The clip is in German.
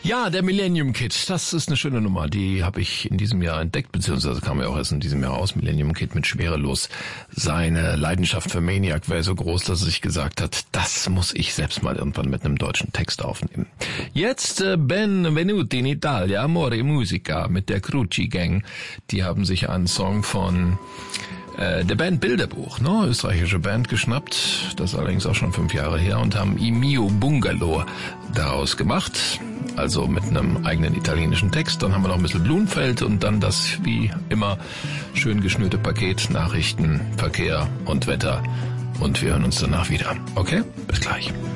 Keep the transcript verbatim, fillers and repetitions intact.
Ja, der Millennium Kid, das ist eine schöne Nummer. Die habe ich in diesem Jahr entdeckt, beziehungsweise kam ja auch erst in diesem Jahr aus. Millennium Kid mit Schwerelos. Seine Leidenschaft für Maniac war so groß, dass er sich gesagt hat, das muss ich selbst mal irgendwann mit einem deutschen Text aufnehmen. Jetzt äh, Benvenuti in Italia, Amore Musica mit der Cruci Gang. Die haben sich einen Song von äh, der Band Bilderbuch, ne, österreichische Band, geschnappt. Das ist allerdings auch schon fünf Jahre her und haben I mio Bungalow daraus gemacht. Also mit einem eigenen italienischen Text. Dann haben wir noch ein bisschen Blumfeld und dann das, wie immer, schön geschnürte Paket, Nachrichten, Verkehr und Wetter. Und wir hören uns danach wieder. Okay? Bis gleich.